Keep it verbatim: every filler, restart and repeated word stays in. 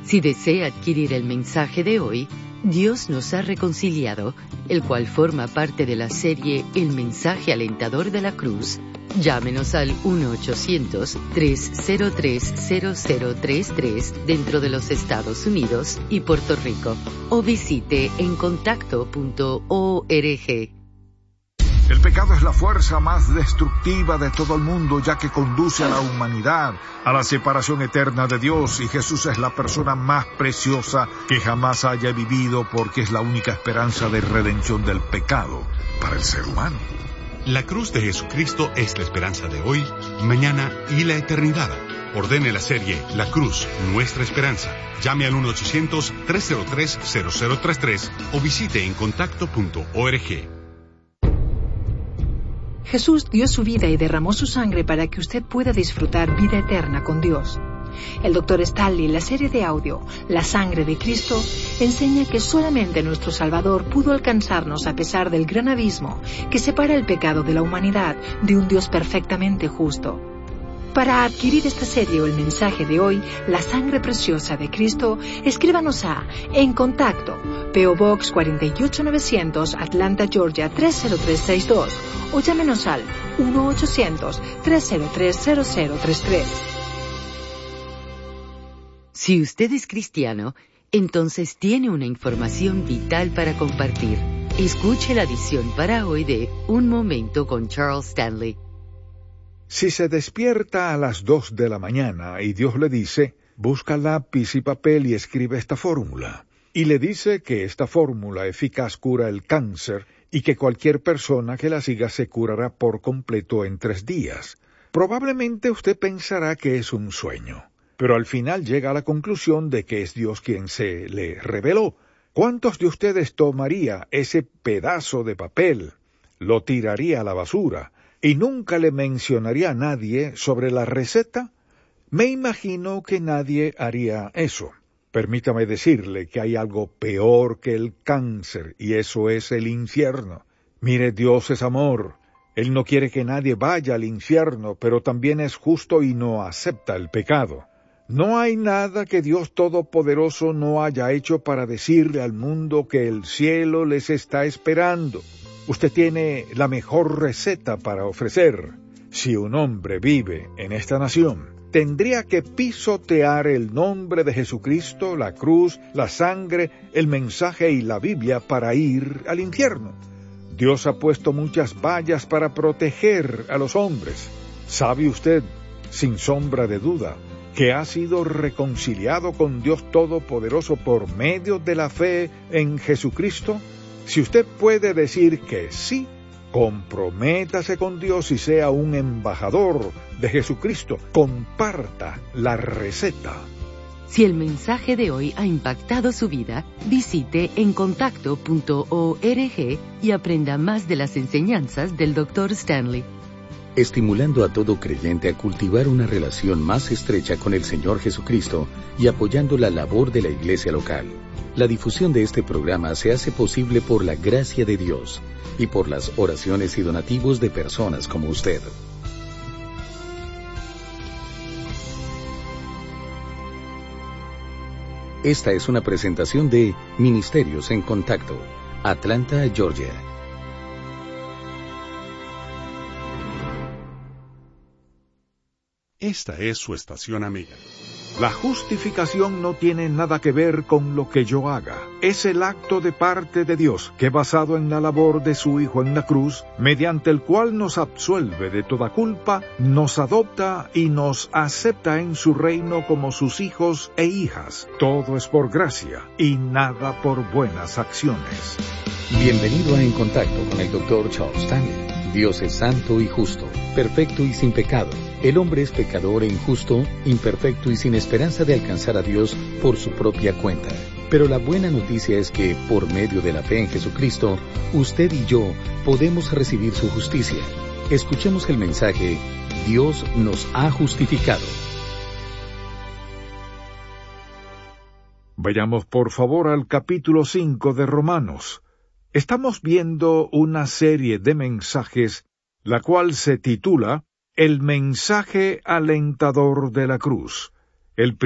Si desea adquirir el mensaje de hoy, Dios nos ha reconciliado, el cual forma parte de la serie El mensaje alentador de la cruz, llámenos al uno ochocientos, tres cero tres, cero cero tres tres dentro de los Estados Unidos y Puerto Rico, o visite encontacto punto org. El pecado es la fuerza más destructiva de todo el mundo, ya que conduce a la humanidad a la separación eterna de Dios, y Jesús es la persona más preciosa que jamás haya vivido, porque es la única esperanza de redención del pecado para el ser humano. La cruz de Jesucristo es la esperanza de hoy, mañana y la eternidad. Ordene la serie La Cruz, Nuestra Esperanza. Llame al uno ochocientos, tres cero tres, cero cero tres tres o visite encontacto punto org. Jesús dio su vida y derramó su sangre para que usted pueda disfrutar vida eterna con Dios. El doctor Stanley, en la serie de audio La Sangre de Cristo, enseña que solamente nuestro Salvador pudo alcanzarnos a pesar del gran abismo que separa el pecado de la humanidad de un Dios perfectamente justo. Para adquirir esta serie o el mensaje de hoy, La Sangre Preciosa de Cristo, escríbanos a En Contacto, P O Box cuatro ocho novecientos, Atlanta, Georgia tres cero tres seis dos, o llámenos al uno ochocientos, tres cero tres, cero cero tres tres. Si usted es cristiano, entonces tiene una información vital para compartir. Escuche la edición para hoy de Un Momento con Charles Stanley. Si se despierta a las dos de la mañana y Dios le dice, busca lápiz y papel y escribe esta fórmula, y le dice que esta fórmula eficaz cura el cáncer y que cualquier persona que la siga se curará por completo en tres días, probablemente usted pensará que es un sueño, pero al final llega a la conclusión de que es Dios quien se le reveló. ¿Cuántos de ustedes tomaría ese pedazo de papel, lo tiraría a la basura y nunca le mencionaría a nadie sobre la receta? Me imagino que nadie haría eso. Permítame decirle que hay algo peor que el cáncer, y eso es el infierno. Mire, Dios es amor. Él no quiere que nadie vaya al infierno, pero también es justo y no acepta el pecado. No hay nada que Dios Todopoderoso no haya hecho para decirle al mundo que el cielo les está esperando. Usted tiene la mejor receta para ofrecer. Si un hombre vive en esta nación, tendría que pisotear el nombre de Jesucristo, la cruz, la sangre, el mensaje y la Biblia para ir al infierno. Dios ha puesto muchas vallas para proteger a los hombres. ¿Sabe usted, sin sombra de duda, que ha sido reconciliado con Dios Todopoderoso por medio de la fe en Jesucristo? Si usted puede decir que sí, comprométase con Dios y sea un embajador de Jesucristo. Comparta la receta. Si el mensaje de hoy ha impactado su vida, visite encontacto punto org y aprenda más de las enseñanzas del doctor Stanley. Estimulando a todo creyente a cultivar una relación más estrecha con el Señor Jesucristo y apoyando la labor de la iglesia local. La difusión de este programa se hace posible por la gracia de Dios y por las oraciones y donativos de personas como usted. Esta es una presentación de Ministerios en Contacto, Atlanta, Georgia. Esta es su estación amiga. La justificación no tiene nada que ver con lo que yo haga. Es el acto de parte de Dios, que basado en la labor de su Hijo en la cruz, mediante el cual nos absuelve de toda culpa, nos adopta y nos acepta en su reino como sus hijos e hijas. Todo es por gracia y nada por buenas acciones. Bienvenido a En Contacto con el doctor Charles Stanley. Dios es santo y justo, perfecto y sin pecado. El hombre es pecador e injusto, imperfecto y sin esperanza de alcanzar a Dios por su propia cuenta. Pero la buena noticia es que, por medio de la fe en Jesucristo, usted y yo podemos recibir su justicia. Escuchemos el mensaje, Dios nos ha justificado. Vayamos por favor al capítulo cinco de Romanos. Estamos viendo una serie de mensajes, la cual se titula El mensaje alentador de la cruz. El